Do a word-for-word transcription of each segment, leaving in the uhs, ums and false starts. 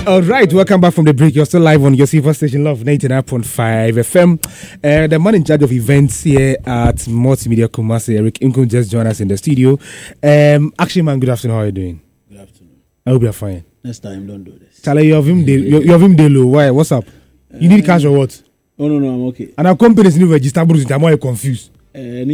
All right, welcome back from the break. You're still live on your Silver Station Love ninety-nine point five F M. Uh, the man in charge of events here at Multimedia Kumasi, Eric Inkum, just joined us in the studio. Um, actually, man, good afternoon. How are you doing? Good afternoon. I hope you're fine. Next time, don't do this. Charlie, you have him, de- you, you have him de low. Why? What's up? You need cash or what? Oh, no, no, I'm okay. And our company's new register, but I'm more confused. Uh,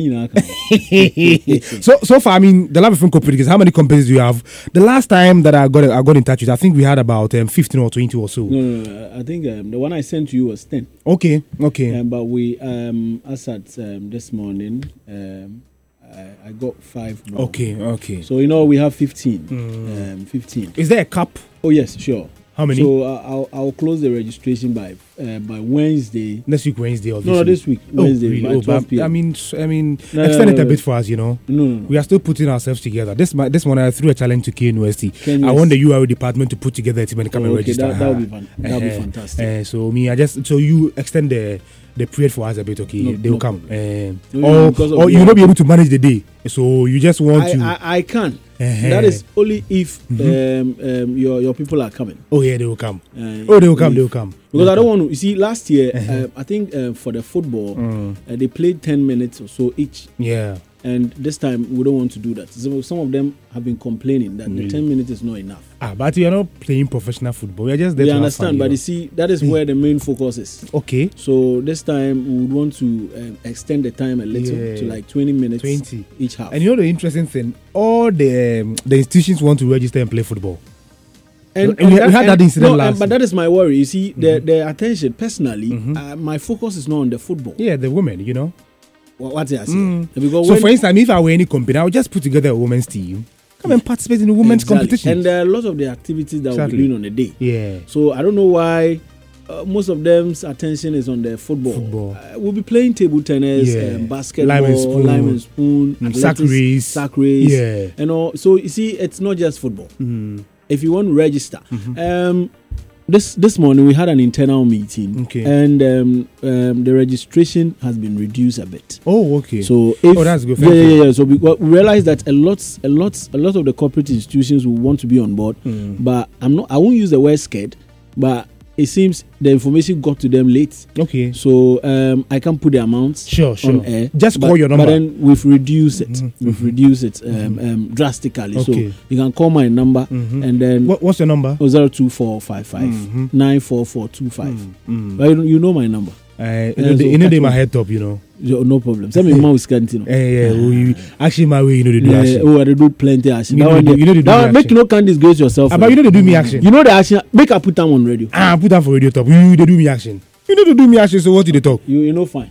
so so far, I mean, the Love F M companies. How many companies do you have? The last time that I got I got in touch with, I think we had about um, fifteen or twenty or so. No, no, no. I think um, the one I sent to you was ten. Okay, okay. Um, but we, um, as at um, this morning, um, I, I got five more. Okay, okay. So you know we have fifteen. Mm. Um, fifteen. Is there a cap? Oh yes, sure. How many? So uh, I'll I'll close the registration by uh, by Wednesday. Next week Wednesday or this no, no, week? this week Wednesday oh, really? by oh, twelve p.m. I mean, I mean, no, extend no, it no, a no. bit for us, you know. No, no, no. We are still putting ourselves together. This this one I threw a challenge to K N U S T. K N U S T. I want the U R O department to put together a team and come Oh, and okay, register. that that would be fun. That would be Uh-huh. fantastic. Uh, so me, I just so you extend the the period for us a bit, okay? No, they will no come. Um, No, or because of or the- you will not be able to manage the day. So you just want I, to. I, I can. Uh-huh. That is only if Mhm. um, um, your your people are coming. Oh yeah, they will come. Uh, Oh, they will come. if- They will come. Because They I will don't want to. You see, last year Uh-huh. uh, I think uh, for the football come. Mm, uh, they played ten minutes or so each, yeah. and this time we don't want to do that. So some of them have been complaining that Really? the ten minutes is not enough. Ah, but we are not playing professional football. We are just there We to have understand, fun, but you you see, that is Mm. where the main focus is. know. Okay. So this time we would want to um, extend the time a little Yeah. to like twenty minutes Twenty. each half. And you know the interesting thing, all the um, the institutions want to register and play football. And, We- we had that incident no, last and- but that is my worry. You see, the Mhm. the attention personally, Mhm. uh, my focus is not on the football. Yeah, the women, you know. What, what's it? I say? Mm. Because So when- for instance, if I were any company, I would just put together a women's team, come and participate in the women's Exactly. competition. And there are a lot of the activities that Exactly. we're doing on the day. yeah. So I don't know why uh, most of them's attention is on the football. Football. Uh, we'll be playing table tennis, Yeah. um, basketball, Lime and spoon. lime and spoon, Mm, sack athletics, race. sack race, Yeah. and all. So you see, it's not just football. Mm. If you want to register, Mhm. um, this this morning we had an internal meeting, Okay. and um, um, the registration has been reduced a bit. Oh, okay. So if Oh, that's good. yeah, Thank yeah, you. yeah. So we, well, we realized that a lot, a lot, a lot of the corporate institutions will want to be on board, Mm. but I'm not. I won't use the word scared, but it seems the information got to them late. Okay. So um, I can put the amounts Sure, sure. on air. Just but, call your number. But then we've reduced it. Mhm, We've mhm. reduced it um, um, drastically. So Okay. you can call my number Mhm. and then What, what's your number? zero two four five five Mhm. nine four four two five. Mm, mm. But you, you know my number. Uh, you Yeah, know, so they, you know catch they my me. head top, you know. Yo, no problem. Send me more with Scantino. Eh, yeah, we, actually, my way, you know, they do Yeah, action. oh, they do plenty action. You That know one, they do- you know they do that one, the make action. you no can disgrace yourself. Ah, but you know they do me action. You know the action. Make I put them on radio. Ah, put that for radio top. You, they do me action. You know they do me action, so what do they talk? You you know fine.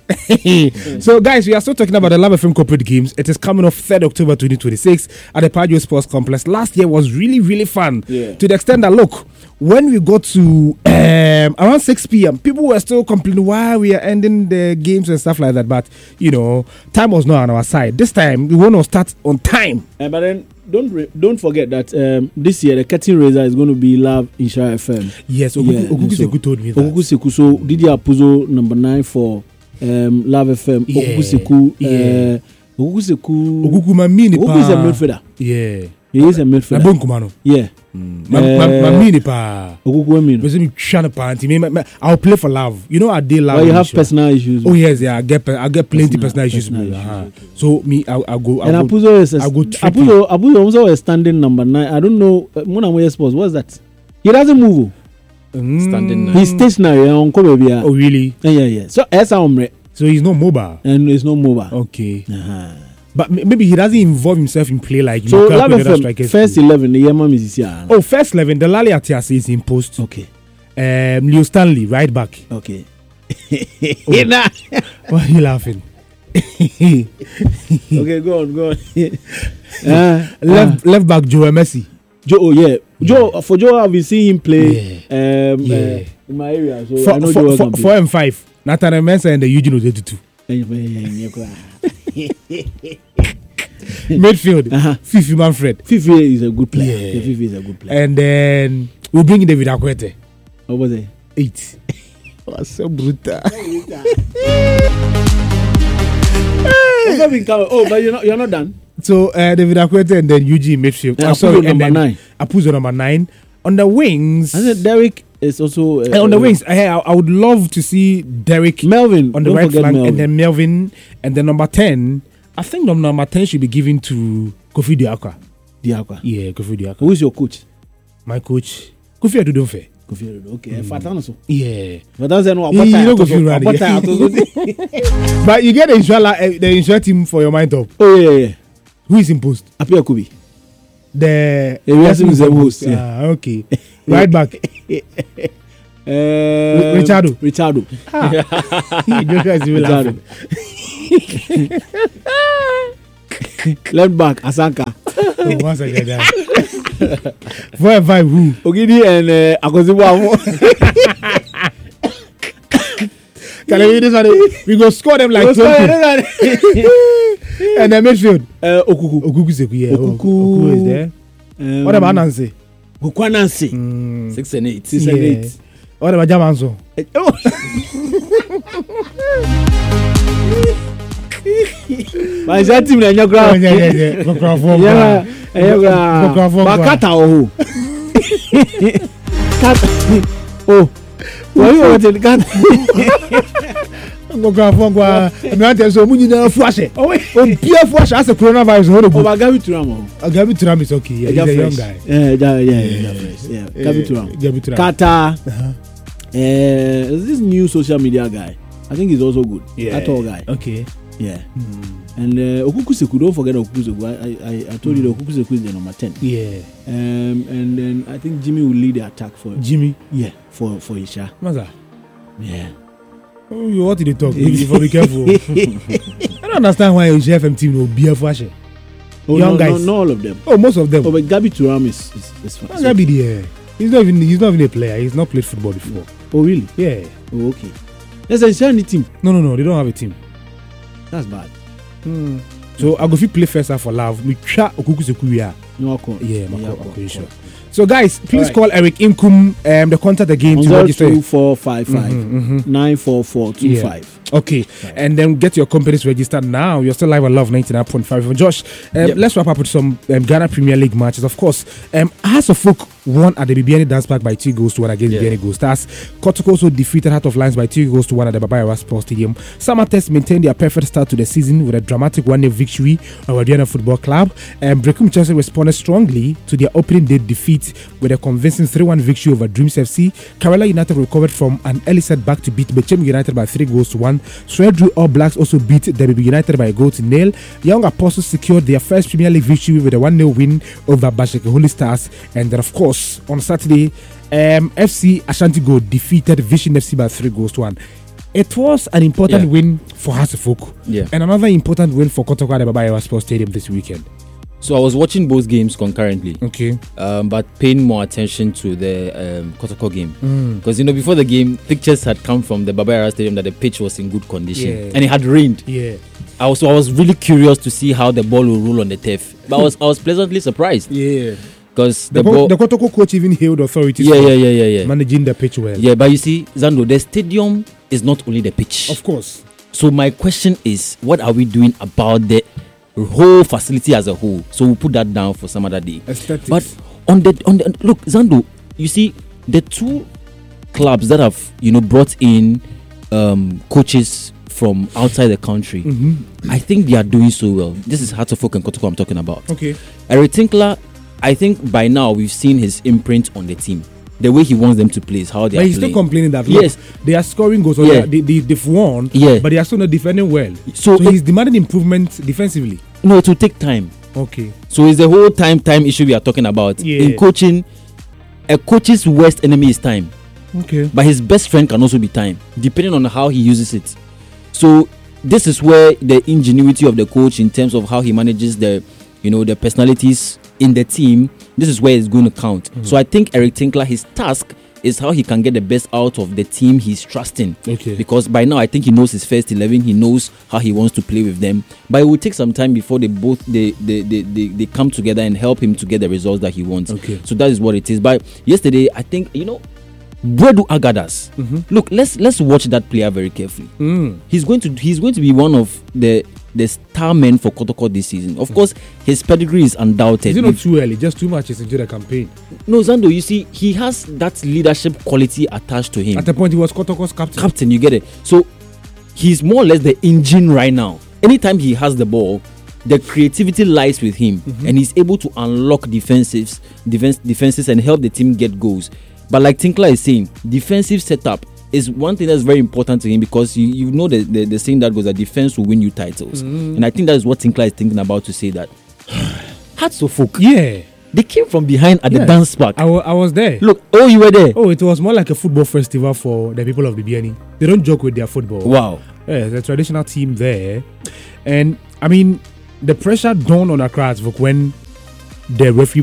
So, guys, we are still talking about the Love F M Corporate Games. It is coming off third of October twenty twenty-six at the Pajo Sports Complex. Last year was really, really fun. Yeah. To the extent that, look, when we got to um, around six p.m., people were still complaining why we are ending the games and stuff like that. But, you know, time was not on our side. This time, we want to start on time. Uh, but then don't re- don't forget that um, this year the curtain raiser is going to be Love Insha F M. Yes, Yeah, Okuku Okuku so- Seku told me that. Okuku Seku. So Didier Puzo number nine for um, Love F M. Yeah, Okuku Seku. yeah. Uh, Okuku Seku. Okuku Mamini Okuku is a midfielder. Yeah. He is a Na midfielder. bon kumano. Yeah. Mamini pa. Okuku Emino. Because me trying to party. Me, me, I'll play for love. You know I did love. But you have issue. personal issues. Oh yes, yeah. I get pe- I get plenty Personal- personal, issues. personal with me, issues, uh-huh. okay. So me, I I go. I And go Apuzo is a, I go tricky. Apuzo, Apuzo also is standing number nine. I don't know. Uh, Mona Moye Sports. What's that? He doesn't move. Mm. Standing nine. He's stationary. On baby. Oh really? Yeah, yeah, yeah. So that's how I'm So he's not mobile. and it's no mobile. Okay, Uh-huh. but m- maybe he doesn't involve himself in play like. So Lukaku Love and other F M strikers first do. eleven. The Yema musician. Oh, first eleven. The Lali Atias is in post. Okay. Um, Leo Stanley right back. Okay. Oh. Nah. Why are you laughing? Okay, go on, go on. uh, left left back Joe Messi. Joe, oh yeah, Joe. For Joe, I've been seeing him play. Um, Yeah. uh, in my area, so I Four, know four, Joe four, can four and five. Nathan Mensah and the Eugene Odetutu. play. Midfield. Uh-huh. Fifi Manfred. Fifi is a good player. Yeah. Yeah. Fifi is a good player. And then we'll bring in David Akwete. What was it? Eight. Oh, so brutal. Oh, but you're not you're not done. So uh, David Akwete and then Eugene midfield. Yeah, Uh, sorry, Apuzo and number then nine. Apuzo number nine. on the wings. I said Derek is also uh, uh, on the uh, wings. I, I would love to see Derek Melvin on the don't right forget flank, Melvin. and then Melvin, and then number ten. I think num- number ten should be given to Kofi Diakwa. Diakwa. Yeah, Kofi Diakwa. Who is your coach? My coach, Kofi Adudonfe. Kofi Adudo. Okay, mm. Fatano so. Yeah, but that's no. You don't go feel right. But you get the insurance, uh, the insurance team for your mind up. Oh yeah, yeah. Who is imposed? Apia Kubi. The Eliasim is the host. Yeah. Ah, okay. Right back. Um, Richardo. Richardo. Ah. Joker is even laughing. Left back Asanka. Oh, once again. Four and five who? Ogidi and uh, Akozibu. Can I read this one? We go score them like twenty. And the midfield. Uh, Okuku. Okuku is yeah. Okuku. Okuku is there. Um, What about Nancy? Okuku Nancy. Mm. Six and eight. Six Yeah. and eight. What about Jamanso? Oh. But is that team na nyakra? Oh, yeah, yeah, yeah. Microphone. Yeah, yeah. Microphone. Bakata oh. Kata. Oh. Why you want to cut? Microphone. I'm not telling you, you need a flash. Oh, wait. Oh, Pierre Flash has a coronavirus. Oh, but Gabi Turam. Gabi Turam is okay. Yeah, he's a young guy. Yeah, yeah, yeah, yeah. Yeah, Gabi Turam. Gabi Turam. Kata. Uh, this new social media guy. I think he's also good. Yeah. That tall guy. Okay. Yeah. Mm. And uh, Okuku Seku, don't forget Okuku Seku. I, I, I told mm. you that Okuku Seku is the number ten. Yeah. Um, and then I think Jimmy will lead the attack for Jimmy. Yeah, for for Isha. What's that? Yeah. Oh, you want to talk? You be careful. I don't understand why your F M team will be a fashion. Oh, young no, guys. No, not all of them. Oh, most of them. Oh, but Gabi Turam is is, is fine. Gabi there. He's not even. He's not even a player. He's not played football before. Oh, really? Yeah. Oh, okay. Let's say any team. No, no, no. They don't have a team. That's bad. Hmm. So I go fit play first half for love. We try Okuku Seku. No call. Yeah, yeah, I'm sure. So guys, please right. call Eric Inkum. Um, the contact again to register. Two four five five nine four four two five. Okay, right. And then get your companies registered now. You're still live on Love ninety-nine point five. Josh, um, yep. Let's wrap up with some um, Ghana Premier League matches. Of course, um, Hearts of Folk won at the Bibiani Dance Park by two goals to one against yeah. Bibiani Gold Stars. Kotoko also defeated Heart of Lions by two goals to one at the Baba Yara Sports Stadium. Samatex maintained their perfect start to the season with a dramatic one-nil victory over Diana Football Club. Um, Brekum Chelsea responded strongly to their opening day defeat with a convincing three one victory over Dreams F C. Kerala United recovered from an early setback to beat Bechem United by three goals to one. Swedru All Blacks also beat Derby United by a goal to nil. Young Apostles secured their first Premier League victory with a one-nil win over Basheke Holy Stars. And then, of course, on Saturday, um, F C Ashanti Gold defeated Vision F C by three goals to one. It was an important yeah. win for Hearts of Folk, yeah. and another important win for Kotoko at the Baba Yara Sports Stadium this weekend. So I was watching both games concurrently. Okay. Um, but paying more attention to the um, Kotoko game. Because, mm. you know, before the game, pictures had come from the Baba Yara Stadium that the pitch was in good condition. Yeah. And it had rained. Yeah. I was, I was really curious to see how the ball will roll on the turf. But I was I was pleasantly surprised. Yeah. Because the, the, ball, the Kotoko coach even hailed authorities yeah, for yeah, yeah, yeah, yeah. managing the pitch well. Yeah, but you see, Zando, the stadium is not only the pitch. Of course. So my question is, what are we doing about the whole facility as a whole? So we'll put that down for some other day. Aesthetics. But on the on the look, Zando, you see the two clubs that have you know brought in um, coaches from outside the country. Mm-hmm. I think they are doing so well. This is Hearts of Folk and Kotoko I'm talking about. Okay. Eric Tinkler, I think by now we've seen his imprint on the team. The way he wants them to play is how they but are he's playing. still complaining that look, yes, they are scoring goals. Or yeah. they, they, they've won, yeah. but they are still not defending well. So, so he's demanding improvement defensively. No, it will take time. Okay. So it's the whole time time issue we are talking about. Yeah. In coaching, a coach's worst enemy is time. Okay. But his best friend can also be time, depending on how he uses it. So this is where the ingenuity of the coach in terms of how he manages the, you know, the personalities in the team, this is where it's going to count. Mm-hmm. So I think Eric Tinkler, his task is how he can get the best out of the team he's trusting. Okay. Because by now I think he knows his first eleven, he knows how he wants to play with them. But it will take some time before they both they they, they, they, they come together and help him to get the results that he wants. Okay. So that is what it is. But yesterday, I think, you know, Bredu Agadas. Mm-hmm. Look, let's let's watch that player very carefully. Mm. He's going to he's going to be one of the the star men for Kotoko this season. Of mm. course, his pedigree is undoubted. Is it not if, too early? Just two matches into the campaign. No, Zando, you see, he has that leadership quality attached to him. At the point, he was Kotoko's captain. Captain, you get it. So he's more or less the engine right now. Anytime he has the ball, the creativity lies with him, mm-hmm. and he's able to unlock defensives, defense, defenses and help the team get goals. But like Tinkler is saying, defensive setup is one thing that's very important to him, because you, you know the, the, the saying that goes that defense will win you titles. Mm-hmm. And I think that is what Tinkler is thinking about to say that. Hearts of Oak. Yeah. They came from behind at yes. the dance park. I, w- I was there. Look, oh, you were there. Oh, it was more like a football festival for the people of the Bibiani. They don't joke with their football. Wow. Yeah, it's a traditional team there. And, I mean, the pressure dawned on Accra when the referee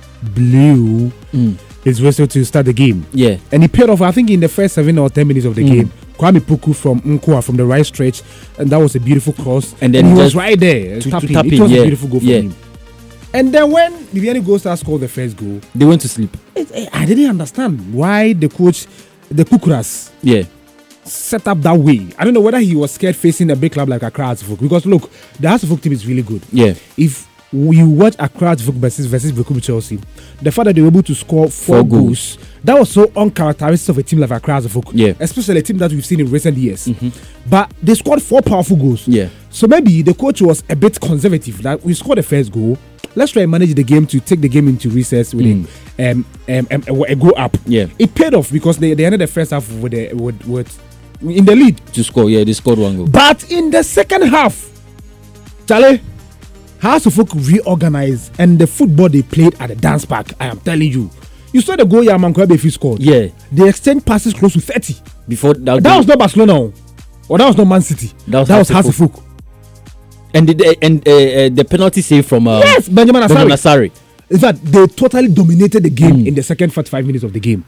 blew mm. his whistle to start the game. Yeah. And he paid off, I think, in the first seven or ten minutes of the mm. game. Kwame Puku from Nkwa from the right stretch. And that was a beautiful cross. And then and he was right there. To, tapping. To tap it was yeah. a beautiful goal for yeah. him. And then when Bibiani Gold Stars scored the first goal, they went to sleep. It, it, I didn't understand why the coach, the Kukuras, yeah, set up that way. I don't know whether he was scared facing a big club like Accra Asifuk, because look, the Asifuk team is really good. Yeah. If you watch Accra Asifuk versus versus Vekubu Chelsea, the fact that they were able to score four, four goals, goals, that was so uncharacteristic of a team like Accra Asifuk. Yeah. Especially a team that we've seen in recent years. Mm-hmm. But they scored four powerful goals. Yeah. So maybe the coach was a bit conservative. That we scored the first goal, let's try and manage the game to take the game into recess with mm. a, um, um, um, a go up. Yeah. It paid off because they, they ended the first half with, a, with, with in the lead. To score, yeah, they scored one goal. But in the second half, Charlie, House of Folk reorganized, and the football they played at the dance park, I am telling you. You saw the goal Yaman Kwabefi scored. Yeah. They exchanged passes close to thirty. Before that, that was not Barcelona. Or that was not Man City. That was, that was House of Folk. And the and uh, uh, the penalty save from um, yes, Benjamin Asari. Benjamin Asari. In fact, they totally dominated the game mm. in the second forty-five minutes of the game.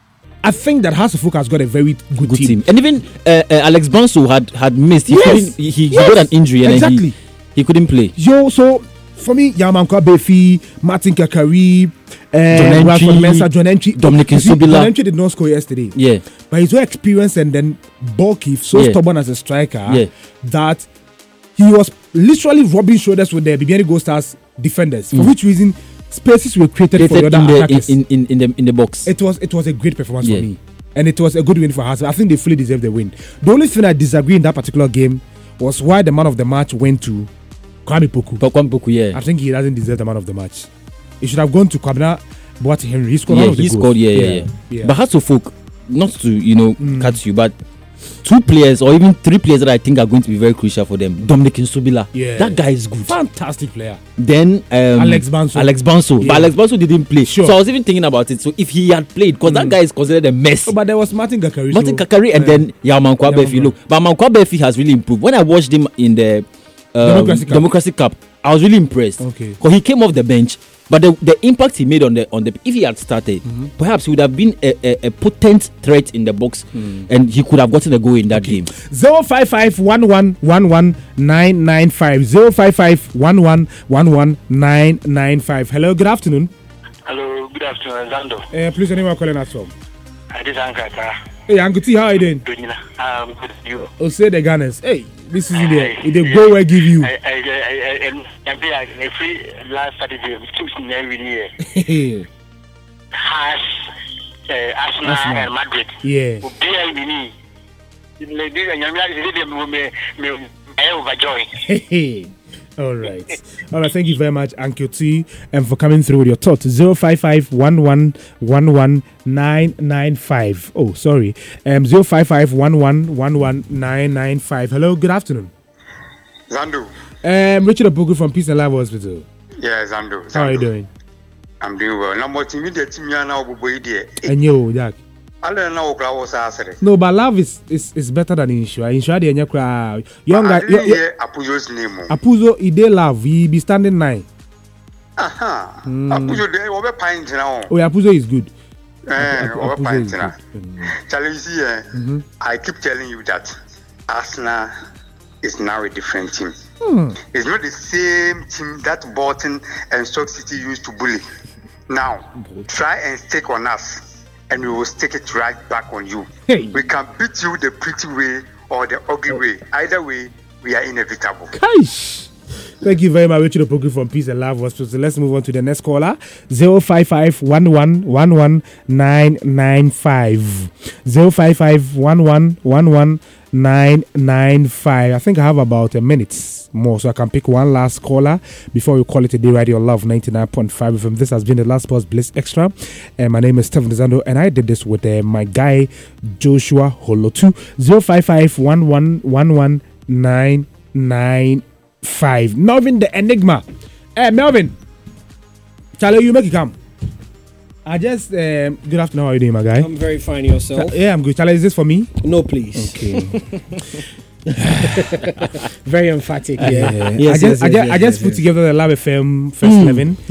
I think that House of Folk has got a very good, good team. team. And even uh, uh, Alex Banso had had missed. He yes. couldn't. He, he yes. got an injury and exactly. he, he couldn't play. Yo, so for me, Yaman Kwabefi, Martin Kakari, uh, Rafael Mensah, John Entry, Dominic Nsubila. John Entry did not score yesterday. Yeah, but he's so experienced and then bulky, so yeah. stubborn as a striker yeah. that he was literally rubbing shoulders with the Bibiani Gold Stars defenders. For mm. which reason, spaces were created, created for the other attackers. In, in, in, the, in the box. It was it was a great performance yeah. for me. And it was a good win for us. I think they fully deserved the win. The only thing I disagree in that particular game was why the man of the match went to Kwame Puku. Kwame Puku, yeah. I think he doesn't deserve the man of the match. He should have gone to Kwabena Boateng Henry. He scored yeah, one of the he goals. scored, yeah, yeah, yeah. yeah. But Hearts of Folk, not to, you know, mm. cut you, but two players or even three players that I think are going to be very crucial for them. Dominic Nsubila. Yeah. That guy is good. Fantastic player. Then um, Alex Banso. Alex Banso. Yeah. But Alex Banso didn't play. Sure. So I was even thinking about it. So if he had played, because mm. that guy is considered a mess. Oh, but there was Martin Kakari. Martin so, Kakari and yeah. then Yaman Kwabefi. Look, but Yaman Kwabefi has really improved. When I watched him in the um, Democracy, Cup. Democracy Cup, I was really impressed. Okay. Because he came off the bench. But the, the impact he made on the on the if he had started, mm-hmm. perhaps he would have been a, a, a potent threat in the box, mm. and he could have gotten a goal in that okay. game. Zero five five one one one one nine nine five zero five five one one one one nine nine five. Hello, good afternoon. Hello, good afternoon, Zando. Uh, please, anyone calling us from? I did Ankata. Hey, Uncle T, how are you doing? Um, good you. Oh, say the Gunners. Hey, this is the the goal I give you. I I I I I play a free last Saturday. Two in every year. Has Arsenal and Madrid. Yeah. Be mini. Ladies and young ladies, me me I overjoy. All right. All right. Thank you very much, Uncle T, and for coming through with your thoughts. zero five five one one one one nine nine five. Oh, sorry. Um, zero five five one one one one nine nine five. Hello. Good afternoon. Zandu. Um, Richard Abuku from Peace and Love Hospital. Yeah, Zandu. Zandu. How are you doing? I'm doing well. Now, what team did team now? Boy, dear. And you, Jack. I don't know what I was asking. No, but love is is, is better than insure. Insure the any crowd. Young guy. Yeah, Apuzo's name. Apuzo, he dey love. He be standing nine. Aha. Apuzo, they over pint now. Oh, Apuzo is good. Eh, over pint now. Charlie, you see, I keep telling you that Arsenal is now a different team. Hmm. It's not the same team that Bolton and Stoke City used to bully. Now, try and stick on us. and we will stick it right back on you. Hey. We can beat you the pretty way or the ugly way. Either way, we are inevitable. Kaish. Thank you very much, Richard Opoku from Peace and Love Hospital. So let's move on to the next caller. zero five five one one one one nine nine five. zero five five one one one one nine nine five. I think I have about a minute more, so I can pick one last caller before we call it a day. Radio Love ninety-nine point five F M. This has been the Last Sports Bliss Extra. And my name is Stephen Zando, and I did this with uh, my guy Joshua Holotu. zero five five one one one one nine nine five. Melvin the Enigma. Hey, Melvin. Charlie, you make it come. I just, um, good afternoon. How are you doing, my guy? I'm very fine. Yourself? Yeah, I'm good. Charlie, is this for me? No, please. Okay. Very emphatic. Yeah. yeah. Yes, I just, yes, I just, yes, I just yes, put yes. together the Lab F M first Mm. eleven.